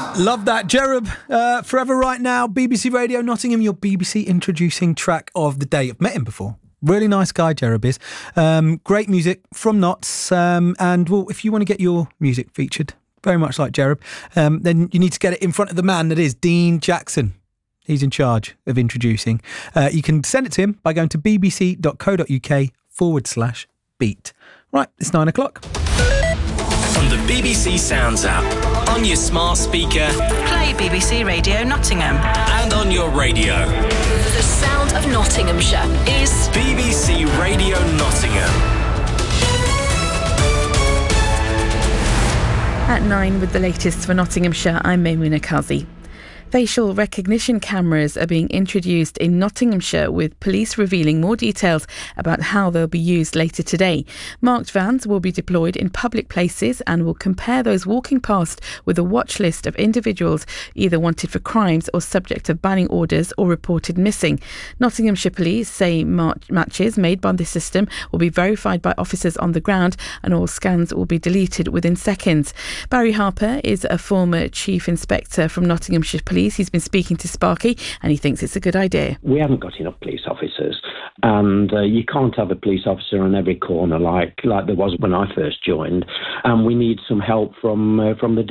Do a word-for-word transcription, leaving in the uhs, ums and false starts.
Love that. Jerub, uh, Forever Right Now, B B C Radio Nottingham, your B B C introducing track of the day. I've met him before. Really nice guy, Jerub is. Um, great music from Notts. Um, and, well, if you want to get your music featured, very much like Jerub, um, then you need to get it in front of the man that is Dean Jackson. He's in charge of introducing. Uh, you can send it to him by going to bbc.co.uk forward slash beat. Right, it's nine o'clock. From the B B C Sounds app, on your smart speaker, play B B C Radio Nottingham, and on your radio. The sound of Nottinghamshire is B B C Radio Nottingham. At nine with the latest for Nottinghamshire, I'm Maimuna Kazi. Facial recognition cameras are being introduced in Nottinghamshire, with police revealing more details about how they'll be used later today. Marked vans will be deployed in public places and will compare those walking past with a watch list of individuals either wanted for crimes or subject of banning orders or reported missing. Nottinghamshire Police say march- matches made by the system will be verified by officers on the ground and all scans will be deleted within seconds. Barry Harper is a former Chief Inspector from Nottinghamshire Police. He's been speaking to Sparky and he thinks it's a good idea. We haven't got enough police officers, and uh, you can't have a police officer on every corner like like there was when I first joined, and we need some help from uh, from the